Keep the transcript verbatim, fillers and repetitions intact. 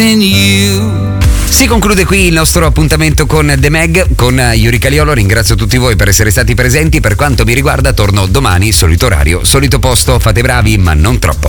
Si conclude qui il nostro appuntamento con The Meg, con Yuri Caliolo. Ringrazio tutti voi per essere stati presenti. Per quanto mi riguarda torno domani, solito orario, solito posto. Fate bravi ma non troppo.